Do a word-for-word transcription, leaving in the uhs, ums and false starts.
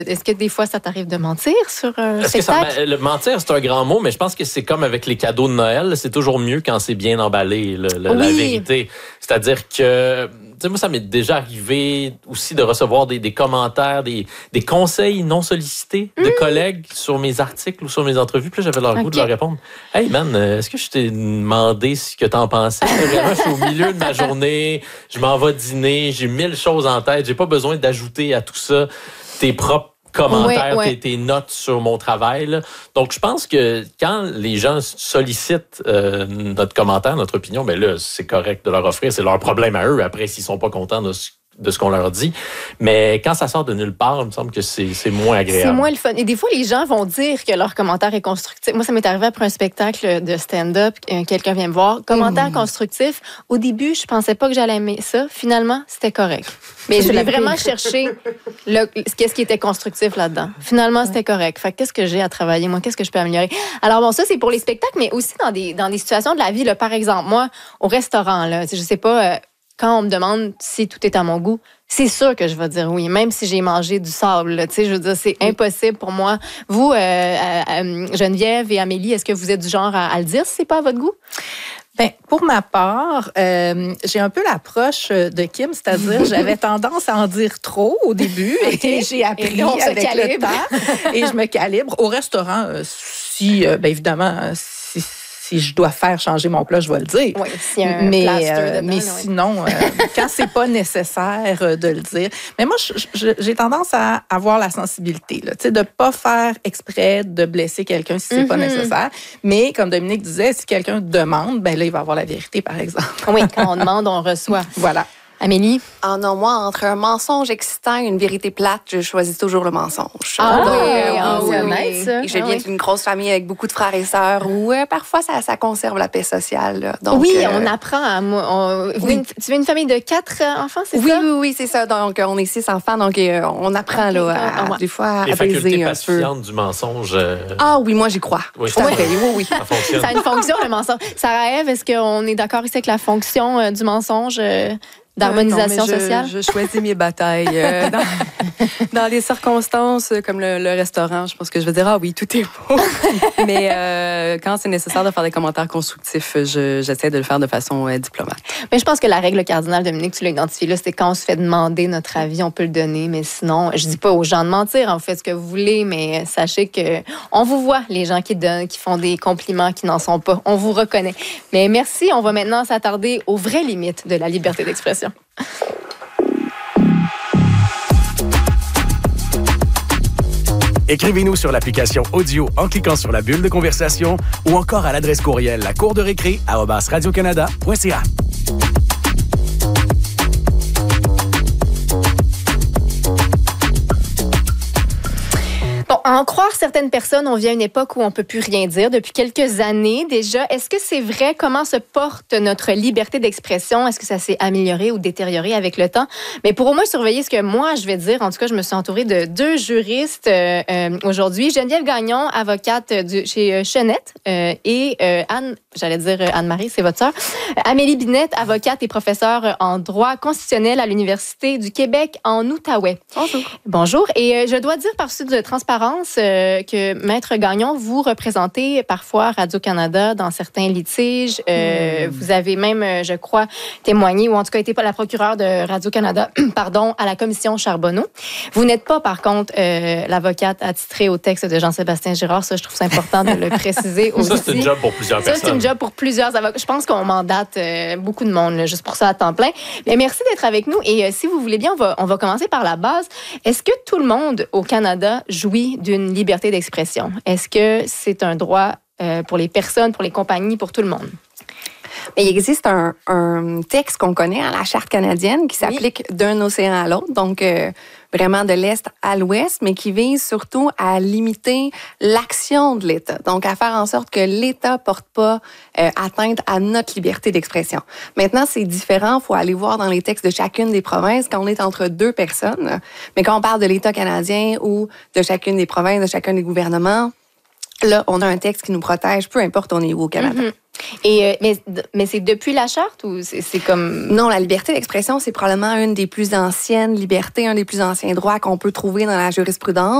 Est-ce que des fois, ça t'arrive de mentir sur un Est-ce spectacle? Que ça, le mentir, c'est un grand mot, mais je pense que c'est comme avec les cadeaux de Noël. C'est toujours mieux quand c'est bien emballé, le, le, oui. la vérité. C'est-à-dire que, tu sais, moi, ça m'est déjà arrivé aussi de recevoir des, des commentaires, des, des conseils non sollicités de mmh. collègues sur mes articles ou sur mes entrevues. Puis là, j'avais leur okay. goût de leur répondre. « Hey, man, est-ce que je t'ai demandé ce que t'en pensais? Vraiment, je suis au milieu de ma journée, je m'en vais dîner, j'ai mille choses en tête, j'ai pas besoin d'ajouter à tout ça tes propres commentaires, ouais, ouais. Tes, tes notes sur mon travail. Là. Donc, je pense que quand les gens sollicitent euh, notre commentaire, notre opinion, ben là, c'est correct de leur offrir. C'est leur problème à eux. Après, s'ils sont pas contents de ce de ce qu'on leur dit. Mais quand ça sort de nulle part, il me semble que c'est, c'est moins agréable. C'est moins le fun. Et des fois, les gens vont dire que leur commentaire est constructif. Moi, ça m'est arrivé après un spectacle de stand-up. Quelqu'un vient me voir. Commentaire mmh. constructif. Au début, je pensais pas que j'allais aimer ça. Finalement, c'était correct. Mais je l'ai vraiment cherché le, qu'est-ce qui était constructif là-dedans. Finalement, c'était correct. Fait qu'est-ce que j'ai à travailler, moi? Qu'est-ce que je peux améliorer? Alors bon, ça, c'est pour les spectacles, mais aussi dans des, dans des situations de la vie. Là, par exemple, moi, au restaurant, là, je sais pas... Euh, quand on me demande si tout est à mon goût, c'est sûr que je vais dire oui, même si j'ai mangé du sable. Tu sais, je veux dire, c'est impossible pour moi. Vous, euh, euh, Geneviève et Amélie, est-ce que vous êtes du genre à, à le dire si c'est pas à votre goût? Bien, pour ma part, euh, j'ai un peu l'approche de Kim, c'est-à-dire j'avais tendance à en dire trop au début okay. et j'ai appris et avec le temps et je me calibre. Au restaurant, euh, si, euh, bien évidemment, si Si je dois faire changer mon plat, je vais le dire. Oui, s'il y a un mais plaster euh, dedans, mais ouais. sinon, euh, quand c'est pas nécessaire euh, de le dire. Mais moi, je, je, j'ai tendance à avoir la sensibilité, là, tu sais, de pas faire exprès de blesser quelqu'un si c'est mm-hmm. pas nécessaire. Mais comme Dominique disait, si quelqu'un demande, ben là, il va avoir la vérité, par exemple. Oui, quand on demande, on reçoit. Voilà. Amélie? Ah non, moi, entre un mensonge excitant et une vérité plate, je choisis toujours le mensonge. Ah, Donc, oui, euh, ah, oui, c'est oui. honnête, ça. Et je viens ah, d'une grosse famille avec beaucoup de frères et sœurs où euh, parfois ça, ça conserve la paix sociale. Là. Donc, oui, euh, on apprend à... On, oui. une, tu veux une famille de quatre enfants, c'est oui, ça? Oui, oui, oui, c'est ça. Donc, on est six enfants, donc euh, on apprend okay, là, à, à, des fois Les à baiser un peu. Du mensonge. Euh... Ah oui, moi, j'y crois. Oui, Tout à fait. Oui, oui. Ça fonctionne. Ça a une fonction, le mensonge. Sarah-Ève, est-ce qu'on est d'accord ici avec la fonction euh, du mensonge euh, d'harmonisation euh, non, sociale? Je, je choisis mes batailles. Euh, dans, dans les circonstances comme le, le restaurant, je pense que je vais dire « Ah oui, tout est beau ». Mais euh, quand c'est nécessaire de faire des commentaires constructifs, je, j'essaie de le faire de façon euh, diplomate. Mais je pense que la règle cardinale, Dominique, tu l'as identifiée là, c'est quand on se fait demander notre avis, on peut le donner. Mais sinon, je dis pas aux gens de mentir, en fait ce que vous voulez, mais sachez que on vous voit, les gens qui donnent, qui font des compliments, qui n'en sont pas. On vous reconnaît. Mais merci, on va maintenant s'attarder aux vraies limites de la liberté d'expression. Écrivez-nous sur l'application audio en cliquant sur la bulle de conversation ou encore à l'adresse courriel la cour de récré arobase radio canada point c a. Bon, à en croire certaines personnes, on vit à une époque où on ne peut plus rien dire. Depuis quelques années déjà, est-ce que c'est vrai? Comment se porte notre liberté d'expression? Est-ce que ça s'est amélioré ou détérioré avec le temps? Mais pour au moins surveiller ce que moi, je vais dire, en tout cas, je me suis entourée de deux juristes euh, euh, aujourd'hui. Geneviève Gagnon, avocate du, chez euh, Chenette, euh, et euh, Anne, j'allais dire euh, Anne-Marie, c'est votre sœur, euh, Amélie Binette, avocate et professeure en droit constitutionnel à l'Université du Québec en Outaouais. Bonjour. Bonjour. Et euh, je dois dire par souci de transparence Euh, que Maître Gagnon, vous représentez parfois Radio-Canada dans certains litiges. Euh, mmh. Vous avez même, je crois, témoigné, ou en tout cas été pas la procureure de Radio-Canada, pardon, à la commission Charbonneau. Vous n'êtes pas, par contre, euh, l'avocate attitrée au texte de Jean-Sébastien Girard. Ça, je trouve ça important de le préciser aussi. Ça, c'est une job pour plusieurs ça, personnes. Ça, c'est une job pour plusieurs avocats. Je pense qu'on mandate euh, beaucoup de monde, là, juste pour ça, à temps plein. Mais merci d'être avec nous. Et euh, si vous voulez bien, on va, on va commencer par la base. Est-ce que tout le monde au Canada jouit d'une liberté d'expression? Est-ce que c'est un droit euh, pour les personnes, pour les compagnies, pour tout le monde? Mais il existe un, un texte qu'on connaît à la Charte canadienne qui s'applique oui. d'un océan à l'autre, donc euh, vraiment de l'Est à l'Ouest, mais qui vise surtout à limiter l'action de l'État. Donc, à faire en sorte que l'État porte pas euh, atteinte à notre liberté d'expression. Maintenant, c'est différent. Il faut aller voir dans les textes de chacune des provinces quand on est entre deux personnes. Mais quand on parle de l'État canadien ou de chacune des provinces, de chacun des gouvernements, là, on a un texte qui nous protège, peu importe on est où au Canada. Mm-hmm. Et, euh, mais mais c'est depuis la charte ou c'est, c'est comme... Non, la liberté d'expression, c'est probablement une des plus anciennes libertés, un des plus anciens droits qu'on peut trouver dans la jurisprudence.